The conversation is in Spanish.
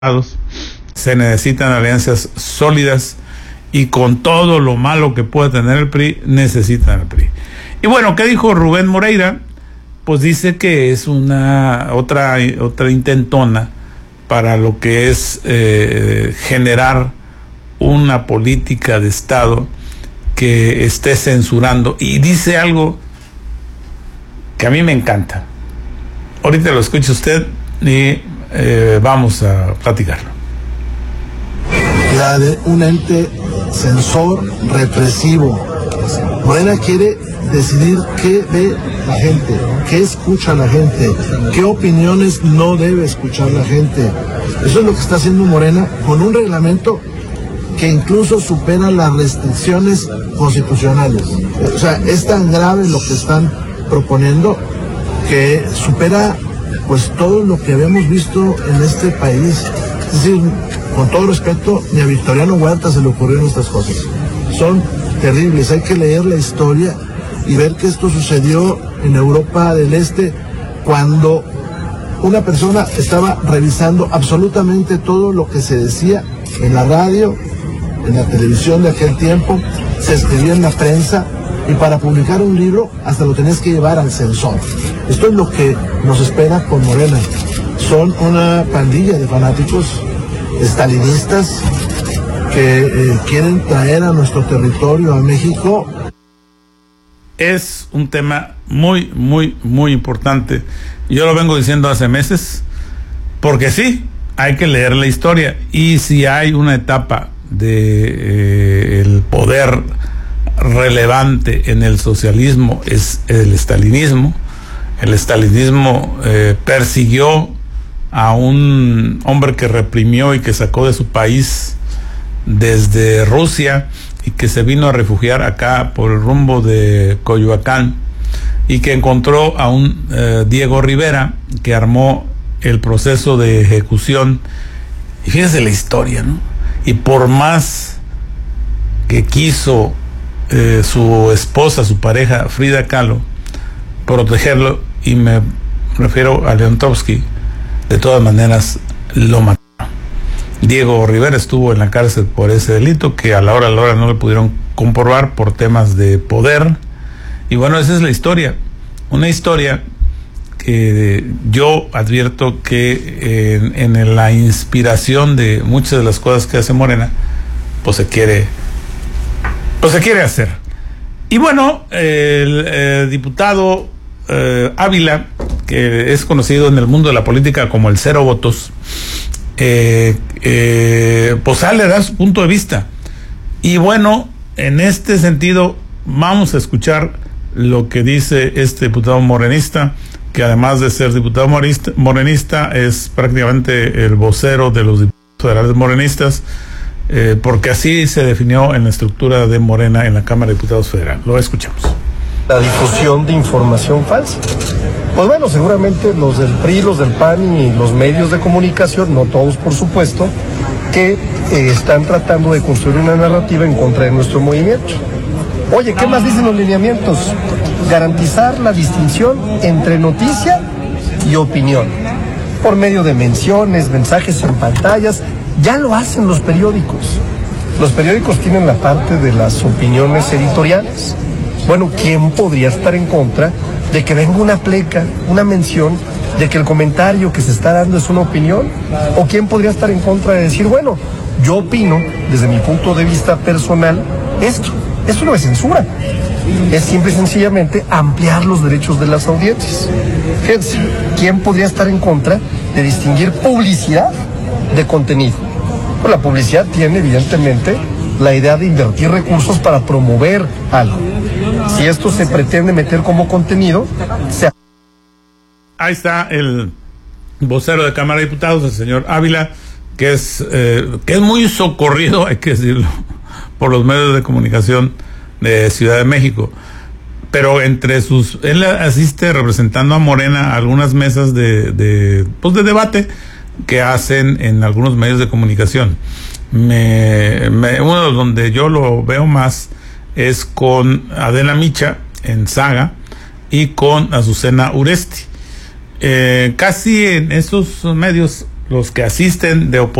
se necesitan alianzas sólidas y con todo lo malo que pueda tener el PRI, necesitan el PRI. Y bueno, ¿qué dijo Rubén Moreira? Pues dice que es otra intentona para lo que es generar una política de Estado que esté censurando, y dice algo que a mí me encanta. Ahorita lo escucha usted y vamos a platicarlo. La de un ente censor represivo. Morena quiere decidir qué ve la gente, qué escucha la gente, qué opiniones no debe escuchar la gente. Eso es lo que está haciendo Morena con un reglamento que incluso supera las restricciones constitucionales. O sea, es tan grave lo que están proponiendo que supera pues todo lo que habíamos visto en este país. Es decir, con todo respeto, ni a Victoriano Huerta se le ocurrieron estas cosas. Son terribles, hay que leer la historia y ver que esto sucedió en Europa del Este cuando una persona estaba revisando absolutamente todo lo que se decía en la radio, en la televisión de aquel tiempo, se escribía en la prensa, y para publicar un libro hasta lo tenías que llevar al censor. Esto es lo que nos espera con Morena. Son una pandilla de fanáticos estalinistas que quieren traer a nuestro territorio, a México. Es un tema muy, muy, muy importante. Yo lo vengo diciendo hace meses, porque sí, hay que leer la historia. Y si hay una etapa de el poder relevante en el socialismo, es el estalinismo. El estalinismo persiguió a un hombre que reprimió y que sacó de su país desde Rusia y que se vino a refugiar acá por el rumbo de Coyoacán, y que encontró a un Diego Rivera que armó el proceso de ejecución. Y fíjense la historia, ¿no? Y por más que quiso su esposa, su pareja Frida Kahlo, protegerlo, y me refiero a León Trotsky, de todas maneras lo mataron. Diego Rivera estuvo en la cárcel por ese delito que a la hora no le pudieron comprobar por temas de poder. Y bueno, esa es la historia, una historia que yo advierto que en la inspiración de muchas de las cosas que hace Morena, pues se quiere hacer. Y bueno, el diputado Ávila, que es conocido en el mundo de la política como el cero votos, pues sale a dar su punto de vista. Y bueno, en este sentido vamos a escuchar lo que dice este diputado morenista, que además de ser diputado morenista es prácticamente el vocero de los diputados federales morenistas, porque así se definió en la estructura de Morena en la Cámara de Diputados Federal. Lo escuchamos. La difusión de información falsa. Pues bueno, seguramente los del PRI, los del PAN y los medios de comunicación, no todos por supuesto, que están tratando de construir una narrativa en contra de nuestro movimiento. Oye, ¿qué más dicen los lineamientos? Garantizar la distinción entre noticia y opinión, por medio de menciones, mensajes en pantallas. Ya lo hacen los periódicos. Los periódicos tienen la parte de las opiniones editoriales. Bueno, ¿quién podría estar en contra de que venga una pleca, una mención de que el comentario que se está dando es una opinión? ¿O quién podría estar en contra de decir, bueno, yo opino desde mi punto de vista personal esto? Esto no es censura, es simple y sencillamente ampliar los derechos de las audiencias. Fíjense, ¿quién podría estar en contra de distinguir publicidad de contenido? Pues la publicidad tiene evidentemente la idea de invertir recursos para promover algo. Si esto se pretende meter como contenido, Ahí está el vocero de Cámara de Diputados, el señor Ávila, que es muy socorrido, hay que decirlo, por los medios de comunicación de Ciudad de México. Pero él asiste representando a Morena a algunas mesas de debate que hacen en algunos medios de comunicación. Uno donde yo lo veo más es con Adela Micha en Saga y con Azucena Uresti. Casi en esos medios los que asisten de oposición